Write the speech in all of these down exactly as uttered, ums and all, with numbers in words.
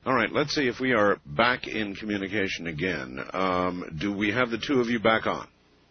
All right, let's see if we are back in communication again. Um, do we have the two of you back on?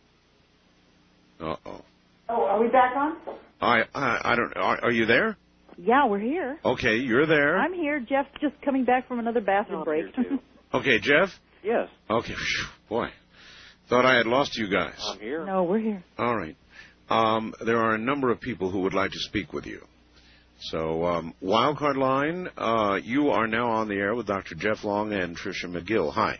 Uh-oh. Oh, are we back on? I, I, I don't, are, are you there? Yeah, we're here. Okay, you're there. I'm here. Jeff's just coming back from another bathroom break. Okay, Jeff? Yes. Okay, Whew, boy. Thought I had lost you guys. I'm here. No, we're here. All right. Um, there are a number of people who would like to speak with you. So, um, Wildcard Line, uh, you are now on the air with Doctor Jeff Long and Tricia McGill. Hi.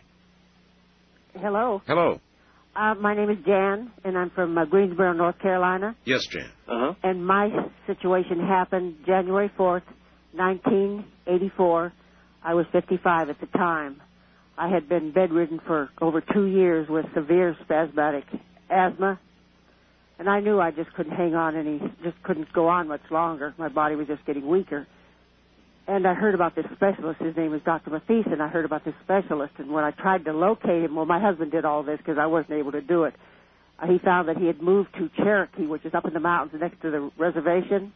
Hello. Hello. Uh, my name is Jan, and I'm from uh, Greensboro, North Carolina. Yes, Jan. Uh-huh. And my situation happened January fourth, nineteen eighty-four. I was fifty-five at the time. I had been bedridden for over two years with severe spasmodic asthma, and I knew I just couldn't hang on any, just couldn't go on much longer. My body was just getting weaker. And I heard about this specialist. His name was Doctor Mathieson. I heard about this specialist, and when I tried to locate him, well, my husband did all this because I wasn't able to do it. Uh, he found that he had moved to Cherokee, which is up in the mountains next to the reservation.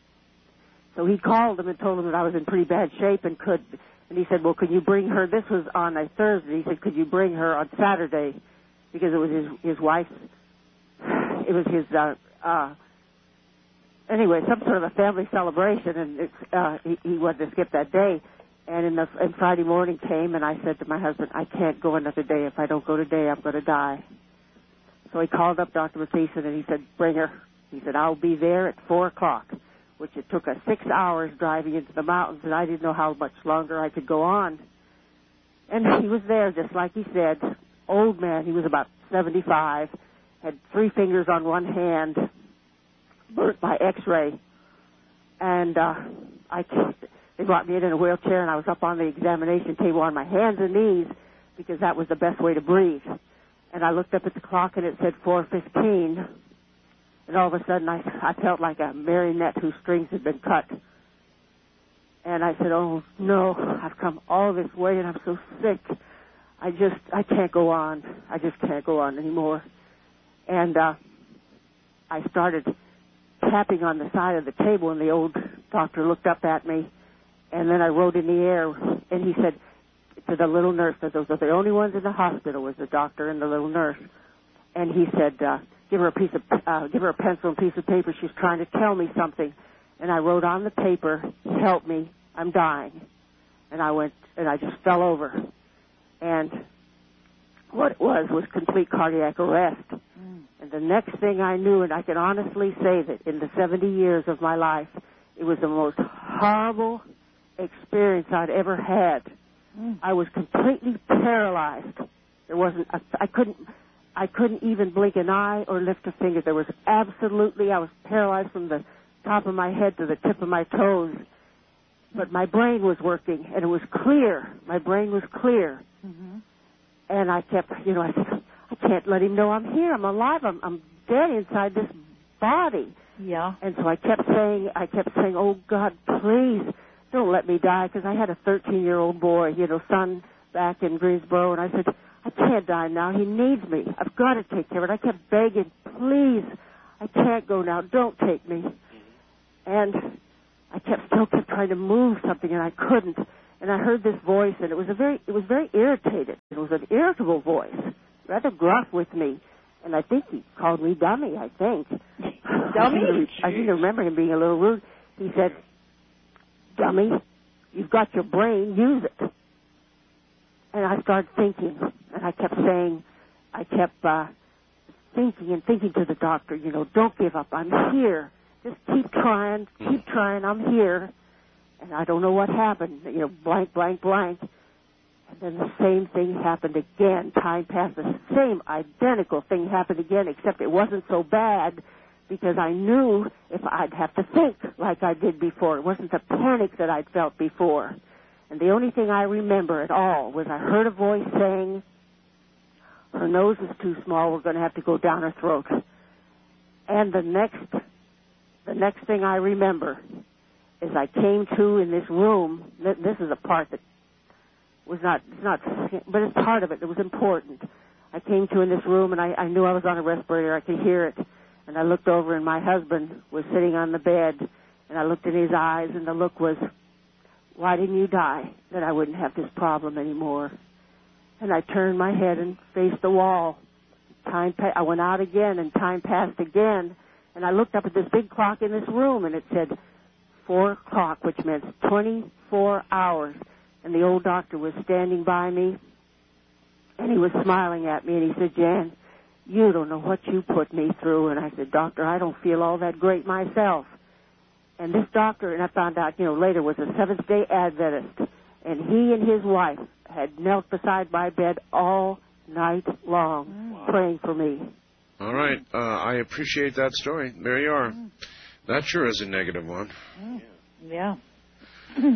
So he called him and told him that I was in pretty bad shape and could, and he said, well, could you bring her, this was on a Thursday, he said, could you bring her on Saturday, because it was his, his wife's, it was his, uh, uh, anyway, some sort of a family celebration, and it's, uh, he, he wanted to skip that day. And in the and Friday morning came, and I said to my husband, I can't go another day. If I don't go today, I'm going to die. So he called up Doctor Mathieson, and he said, bring her. He said, I'll be there at four o'clock, which it took us six hours driving into the mountains, and I didn't know how much longer I could go on. And he was there, just like he said, old man. He was about seventy-five, had three fingers on one hand, burnt by X-ray, and uh, I they brought me in in a wheelchair, and I was up on the examination table on my hands and knees because that was the best way to breathe. And I looked up at the clock, and it said four fifteen, and all of a sudden I, I felt like a marionette whose strings had been cut. And I said, oh, no, I've come all this way, and I'm so sick. I just, I can't go on. I just can't go on anymore. And uh, I started tapping on the side of the table, and the old doctor looked up at me, and then I wrote in the air, and he said to the little nurse, that those are the only ones in the hospital, was the doctor and the little nurse, and he said, uh, give her a piece of, uh, give her a pencil and piece of paper, she's trying to tell me something. And I wrote on the paper, help me, I'm dying. And I went, and I just fell over. And what it was was complete cardiac arrest. Mm. And the next thing I knew, and I can honestly say that in the seventy years of my life, it was the most horrible experience I'd ever had. Mm. I was completely paralyzed. There wasn't, a, I couldn't, I couldn't even blink an eye or lift a finger. There was absolutely, I was paralyzed from the top of my head to the tip of my toes. But my brain was working, and it was clear. My brain was clear. Mm-hmm. And I kept, you know, I said, I can't let him know I'm here. I'm alive. I'm, I'm dead inside this body. Yeah. And so I kept saying, I kept saying, oh, God, please don't let me die, because I had a thirteen-year-old boy, you know, son back in Greensboro, and I said, I can't die now. He needs me. I've got to take care of it. I kept begging, please, I can't go now. Don't take me. And I kept still kept trying to move something, and I couldn't. And I heard this voice, and it was a very, it was very irritated. It was an irritable voice, rather gruff with me. And I think he called me dummy, I think. Dummy? I seem to remember him being a little rude. He said, dummy, you've got your brain, use it. And I started thinking, and I kept saying, I kept uh, thinking and thinking to the doctor, you know, don't give up, I'm here. Just keep trying, keep trying, I'm here. And I don't know what happened, you know, blank, blank, blank. And then the same thing happened again. Time passed, the same identical thing happened again, except it wasn't so bad because I knew if I'd have to think like I did before. It wasn't the panic that I'd felt before. And the only thing I remember at all was I heard a voice saying, her nose is too small, we're going to have to go down her throat. And the next, the next thing I remember is I came to in this room. This is a part that was not, it's not, but it's part of it. It was important. I came to in this room, and I, I knew I was on a respirator. I could hear it. And I looked over, and my husband was sitting on the bed, and I looked in his eyes, and the look was why didn't you die, that I wouldn't have this problem anymore? And I turned my head and faced the wall. Time pa- I went out again, and time passed again. And I looked up at this big clock in this room, and it said four o'clock, which meant twenty-four hours. And the old doctor was standing by me, and he was smiling at me, and he said, Jan, you don't know what you put me through. And I said, Doctor, I don't feel all that great myself. And this doctor, and I found out, you know, later, was a Seventh-day Adventist. And he and his wife had knelt beside my bed all night long, wow. praying for me. All right. Uh, I appreciate that story. There you are. Mm. That sure is a negative one. Mm. Yeah. yeah.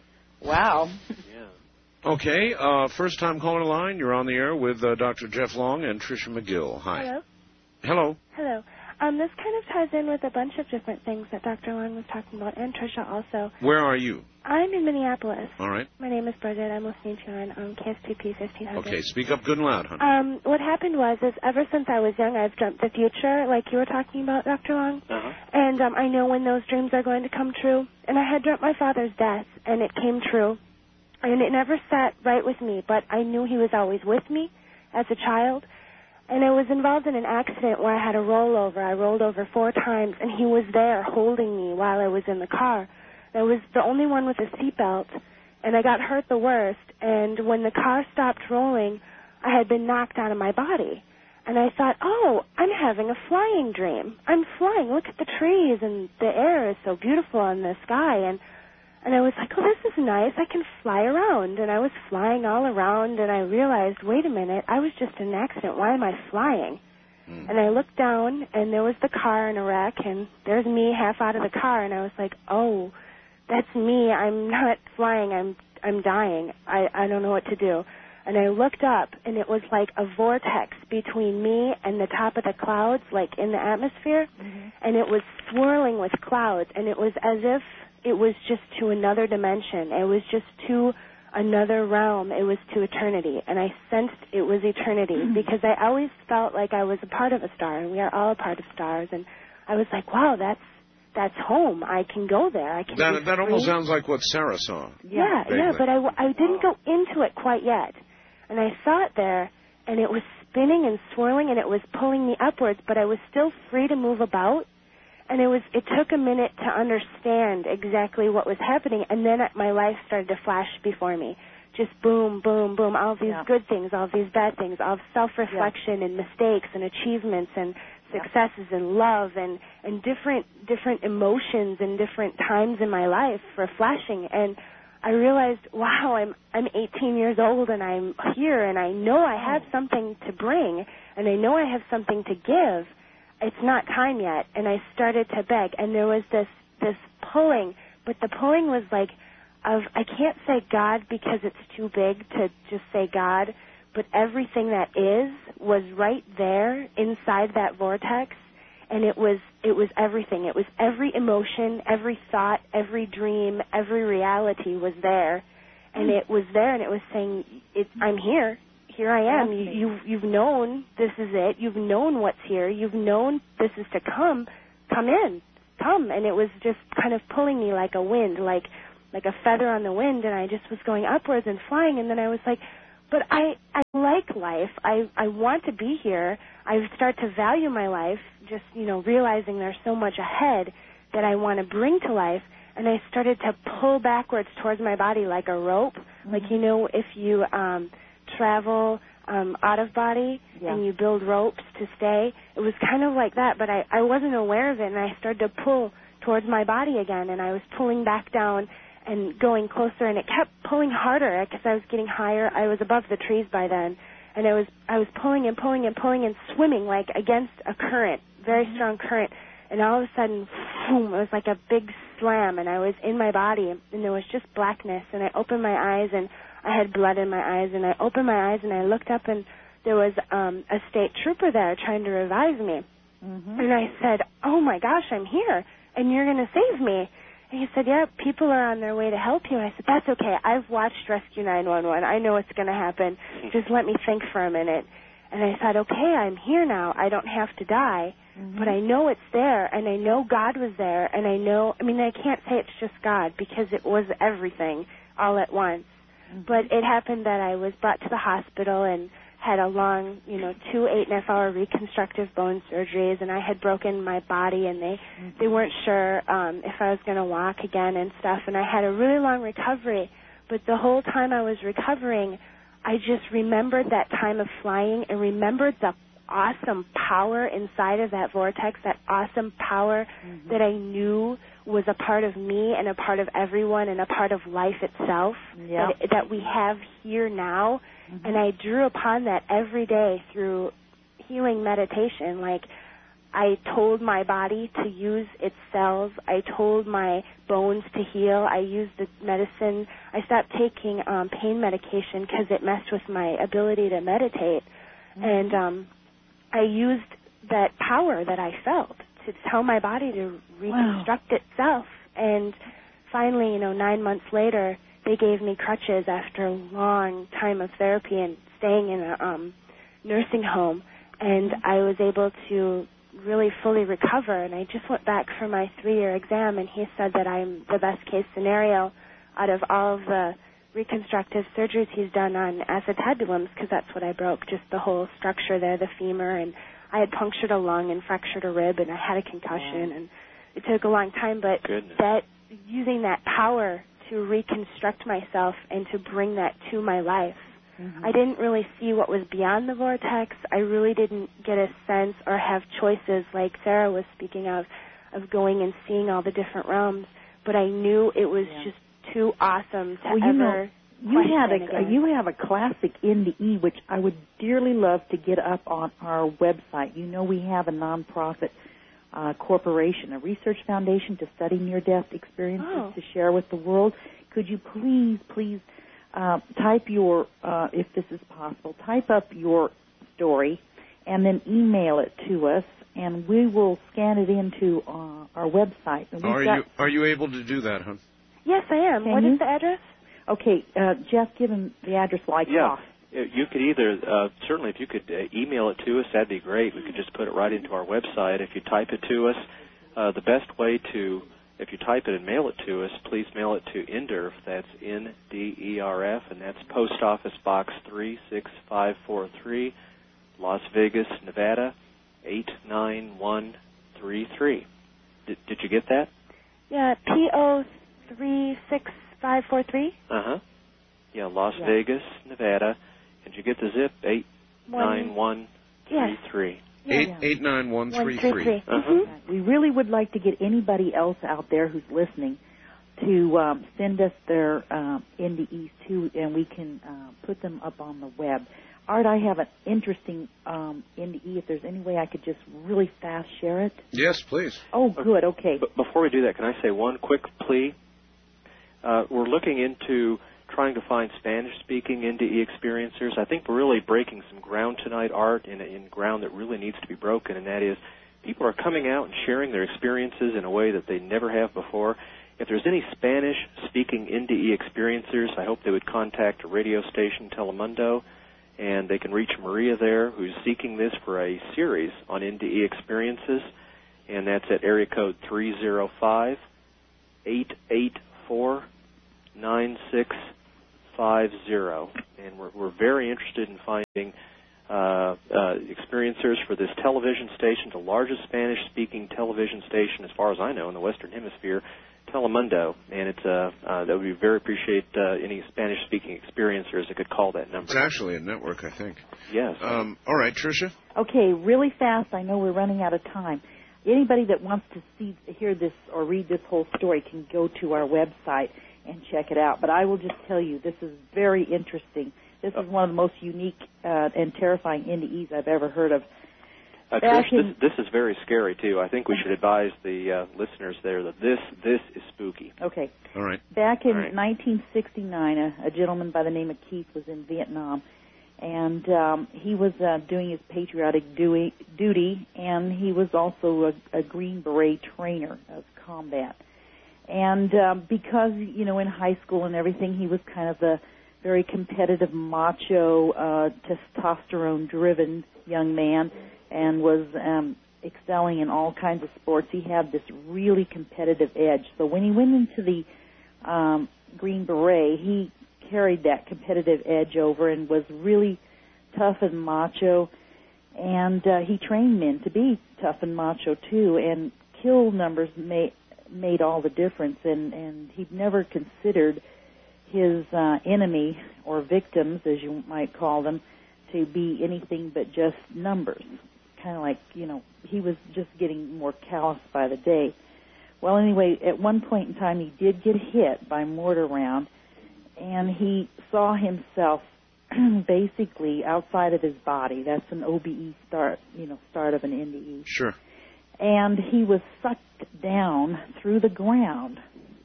Wow. Yeah. Okay. Uh, first time caller line. You're on the air with uh, Doctor Jeff Long and Tricia McGill. Hi. Hello. Hello. Hello. Um, this kind of ties in with a bunch of different things that Doctor Long was talking about, and Tricia also. Where are you? I'm in Minneapolis. All right. My name is Bridget. I'm listening to you on um, K S T P fifteen hundred. Okay, speak up good and loud, honey. Um, what happened was, is ever since I was young, I've dreamt the future, like you were talking about, Doctor Long. Uh-huh. And um, I know when those dreams are going to come true. And I had dreamt my father's death, and it came true. And it never sat right with me, but I knew he was always with me as a child. And I was involved in an accident where I had a rollover. I rolled over four times, and he was there holding me while I was in the car. I was the only one with a seatbelt, and I got hurt the worst. And when the car stopped rolling, I had been knocked out of my body. And I thought, oh, I'm having a flying dream. I'm flying. Look at the trees, and the air is so beautiful in the sky. And And I was like, oh, this is nice. I can fly around. And I was flying all around, and I realized, wait a minute, I was just in an accident. Why am I flying? Mm. And I looked down, and there was the car in a wreck, and there's me half out of the car. And I was like, oh, that's me. I'm not flying. I'm I'm dying. I, I don't know what to do. And I looked up, and it was like a vortex between me and the top of the clouds, like in the atmosphere. Mm-hmm. And it was swirling with clouds, and it was as if it was just to another dimension. It was just to another realm. It was to eternity. And I sensed it was eternity mm-hmm. because I always felt like I was a part of a star, and we are all a part of stars. And I was like, wow, that's that's home. I can go there. I can. That, that almost sounds like what Sarah saw. Yeah, yeah, yeah but I, I didn't go into it quite yet. And I saw it there, and it was spinning and swirling, and it was pulling me upwards, but I was still free to move about. And it was. It took a minute to understand exactly what was happening, and then my life started to flash before me. Just boom, boom, boom, all these yeah. good things, all these bad things, all self-reflection yeah. and mistakes and achievements and successes yeah. and love and, and different different emotions and different times in my life were flashing. And I realized, wow, I'm I'm eighteen years old, and I'm here, and I know I have something to bring, and I know I have something to give. It's not time yet. And I started to beg, and there was this this pulling, but the pulling was like, of I can't say God because it's too big to just say God, but everything that is was right there inside that vortex, and it was it was everything. It was every emotion, every thought, every dream, every reality was there, and it was there, and it was saying, it, I'm here. Here I am. You, you've, you've known this is it. You've known what's here. You've known this is to come. Come in. Come. And it was just kind of pulling me like a wind, like like a feather on the wind, and I just was going upwards and flying, and then I was like, but I, I like life. I, I want to be here. I start to value my life, just, you know, realizing there's so much ahead that I want to bring to life, and I started to pull backwards towards my body like a rope. Mm-hmm. Like, you know, if you um, travel um, out of body yeah. and you build ropes to stay, it was kind of like that, but I, I wasn't aware of it, and I started to pull towards my body again, and I was pulling back down and going closer, and it kept pulling harder because I was getting higher. I was above the trees by then, and I was I was pulling and pulling and pulling and swimming like against a current, very mm-hmm. strong current, and all of a sudden, boom, it was like a big slam, and I was in my body, and there was just blackness, and I opened my eyes, and I had blood in my eyes, and I opened my eyes, and I looked up, and there was um, a state trooper there trying to revive me, mm-hmm. and I said, oh my gosh, I'm here, and you're going to save me. And he said, yeah, people are on their way to help you. And I said, that's okay. I've watched Rescue nine one one. I know what's going to happen. Just let me think for a minute. And I said, okay, I'm here now. I don't have to die. mm-hmm. but I know it's there, and I know God was there, and I know, I mean, I can't say it's just God because it was everything all at once. Mm-hmm. But it happened that I was brought to the hospital and had a long, you know, two eight and a half hour reconstructive bone surgeries, and I had broken my body, and they, mm-hmm. they weren't sure um, if I was going to walk again and stuff, and I had a really long recovery. But the whole time I was recovering, I just remembered that time of flying and remembered the awesome power inside of that vortex, that awesome power mm-hmm. that I knew was a part of me and a part of everyone and a part of life itself yep. that, that we have here now. Mm-hmm. And I drew upon that every day through healing meditation. Like, I told my body to use its cells. I told my bones to heal. I used the medicine. I stopped taking um, pain medication because it messed with my ability to meditate. Mm-hmm. And um, I used that power that I felt to tell my body to reconstruct wow. itself. And finally, you know, nine months later, they gave me crutches after a long time of therapy and staying in a um, nursing home. And I was able to really fully recover. And I just went back for my three-year exam, and he said that I'm the best-case scenario out of all of the reconstructive surgeries he's done on acetabulums, because that's what I broke, just the whole structure there, the femur, and I had punctured a lung and fractured a rib, and I had a concussion, and it took a long time, but Goodness. that using that power to reconstruct myself and to bring that to my life, mm-hmm. I didn't really see what was beyond the vortex. I really didn't get a sense or have choices like Sarah was speaking of, of going and seeing all the different realms, but I knew it was yeah. just too awesome to well, you ever know, you had a again. you have a classic N D E, which I would dearly love to get up on our website. You know, we have a nonprofit uh, corporation, a research foundation to study near-death experiences oh. to share with the world. Could you please, please uh, type your, uh, if this is possible, type up your story and then email it to us, and we will scan it into uh, our website. And are got, you are you able to do that, huh? Yes, I am. Can What you? is the address? Okay, uh, Jeff, give him the address like Yeah, talk. you could either, uh, certainly if you could uh, email it to us, that'd be great. We could just put it right into our website. If you type it to us, uh, the best way to, if you type it and mail it to us, please mail it to N D E R F, that's N D E R F, and that's Post Office Box three six five four three, Las Vegas, Nevada, eight nine one three three. Did, did you get that? Yeah, P O three six five four three. Uh-huh. Yeah, Las yeah. Vegas, Nevada. And you get the zip? eight nine one three three. Yeah. Eight eight nine one three three. Uh-huh. Mm-hmm. We really would like to get anybody else out there who's listening to um, send us their uh, N D Es too, and we can uh, put them up on the web. Art, I have an interesting um, N D E. If there's any way I could just really fast share it. Yes, please. Oh, good. Okay. But before we do that, can I say one quick plea? Uh, we're looking into trying to find Spanish-speaking N D E experiencers. I think we're really breaking some ground tonight, Art, in, in ground that really needs to be broken, and that is people are coming out and sharing their experiences in a way that they never have before. If there's any Spanish-speaking N D E experiencers, I hope they would contact a radio station, Telemundo, and they can reach Maria there, who's seeking this for a series on N D E experiences, and that's at area code three oh five, eight eight four, nine six five zero. And we're, we're very interested in finding uh, uh, experiencers for this television station, the largest Spanish-speaking television station, as far as I know, in the Western Hemisphere, Telemundo, and it's uh, uh, that would be very appreciate uh, any Spanish-speaking experiencers that could call that number. It's actually a network, I think. Yes. Um, all right, Tricia. Okay, really fast. I know we're running out of time. Anybody that wants to see, hear this, or read this whole story can go to our website and check it out. But I will just tell you, this is very interesting. This is one of the most unique uh, and terrifying N D Es I've ever heard of. Uh, Trish, this, this is very scary, too. I think we should advise the uh, listeners there that this this is spooky. Okay. All right. Back in right. nineteen sixty-nine, a, a gentleman by the name of Keith was in Vietnam, and um, he was uh, doing his patriotic duty, duty, and he was also a, a Green Beret trainer of combat. And um, because, you know, in high school and everything, he was kind of the very competitive, macho, uh, testosterone-driven young man, and was um, excelling in all kinds of sports. He had this really competitive edge. So when he went into the um, Green Beret, he carried that competitive edge over and was really tough and macho. And uh, he trained men to be tough and macho, too. And kill numbers made, made all the difference. And, and he'd never considered his uh, enemy, or victims, as you might call them, to be anything but just numbers. Kind of like, you know, he was just getting more callous by the day. Well, anyway, at one point in time, he did get hit by a mortar round, and he saw himself basically outside of his body. That's an O B E start, you know, start of an N D E. Sure. And he was sucked down through the ground.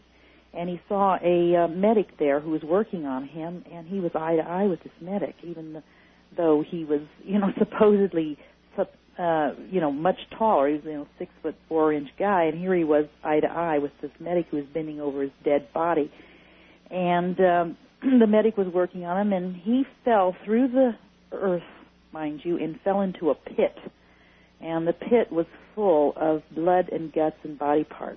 And he saw a uh, medic there who was working on him, and he was eye to eye with this medic, even the, though he was, you know, supposedly, uh, you know, much taller. He was, you know, six foot four inch guy, and here he was eye to eye with this medic who was bending over his dead body. And um, the medic was working on him, and he fell through the earth, mind you, and fell into a pit. And the pit was full of blood and guts and body parts.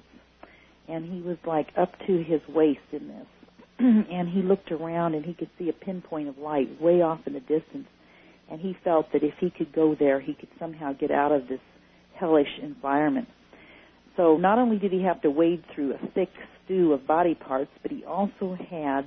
And he was like up to his waist in this. And he looked around and he could see a pinpoint of light way off in the distance. And he felt that if he could go there, he could somehow get out of this hellish environment. So not only did he have to wade through a thick stew of body parts, but he also had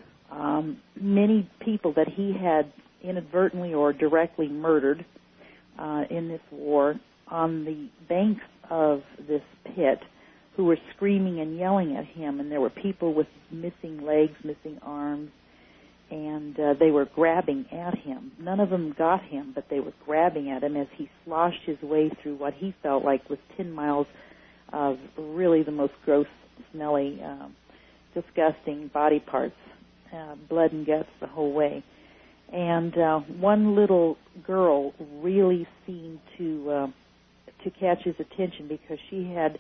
um, many people that he had inadvertently or directly murdered uh, in this war on the banks of this pit, who were screaming and yelling at him, and there were people with missing legs, missing arms, and uh, they were grabbing at him. None of them got him, but they were grabbing at him as he sloshed his way through what he felt like was ten miles of really the most gross, smelly, uh, disgusting body parts, uh, blood and guts the whole way. And uh, one little girl really seemed to uh, to catch his attention because she had,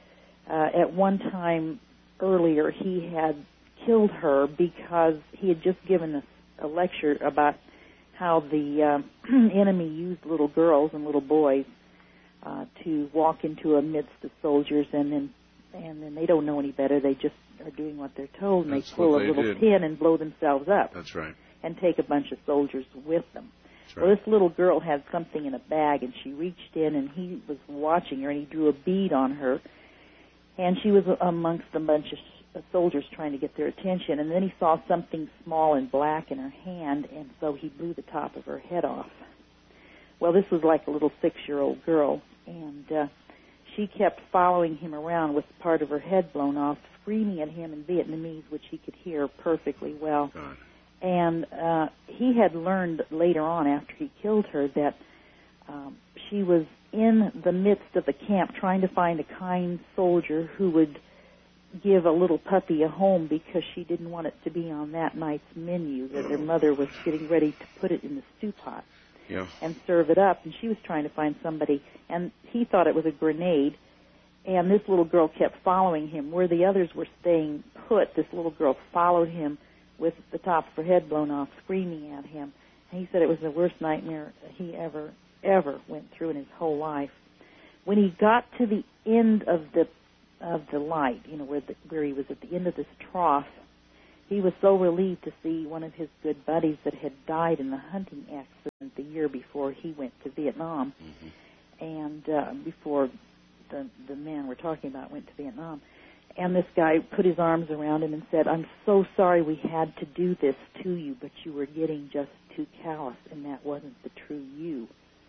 uh, at one time earlier, he had killed her because he had just given us a lecture about how the uh, enemy used little girls and little boys uh, to walk into amidst the soldiers, and then and then they don't know any better. They just are doing what they're told, and That's they pull what a they little did. pin and blow themselves up. That's right. And take a bunch of soldiers with them. That's right. Well, this little girl had something in a bag, and she reached in, and he was watching her, and he drew a bead on her, and she was amongst a bunch of soldiers trying to get their attention, and then he saw something small and black in her hand, and so he blew the top of her head off. Well, this was like a little six-year-old girl, and uh, she kept following him around with part of her head blown off, screaming at him in Vietnamese, which he could hear perfectly well. God. And uh, he had learned later on, after he killed her, that um, she was in the midst of the camp trying to find a kind soldier who would give a little puppy a home because she didn't want it to be on that night's menu, that her mother was getting ready to put it in the stew pot Yeah. and serve it up, and she was trying to find somebody, and he thought it was a grenade, and this little girl kept following him. Where the others were staying put, this little girl followed him with the top of her head blown off, screaming at him. And he said it was the worst nightmare he ever, ever went through in his whole life. When he got to the end of the of the light, you know, where the, where he was at the end of this trough, he was so relieved to see one of his good buddies that had died in the hunting accident the year before he went to Vietnam, mm-hmm. and uh, before the the man we're talking about went to Vietnam. And this guy put his arms around him and said, "I'm so sorry we had to do this to you, but you were getting just too callous, and that wasn't the true you.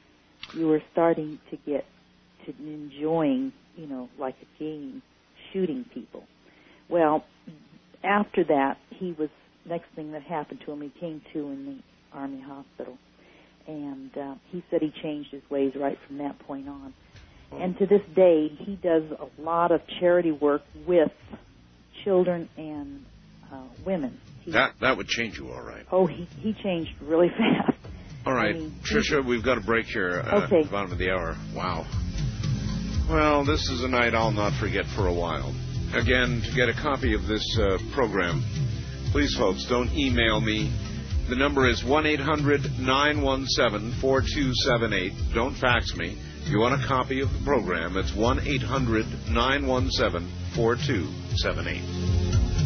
You were starting to get to enjoying, you know, like a game, shooting people." Well, after that, he was, next thing that happened to him, he came to in the Army hospital. And uh, he said he changed his ways right from that point on. And to this day, he does a lot of charity work with children and uh, women. He, That that would change you all right. oh, he, he changed really fast. All right, I mean, Tricia, we've got a break here uh, Okay. at the bottom of the hour. Wow. Well, this is a night I'll not forget for a while. Again, to get a copy of this uh, program, please, folks, don't email me. The number is one eight hundred nine one seven four two seven eight. Don't fax me. If you want a copy of the program, it's one eight hundred nine one seven four two seven eight.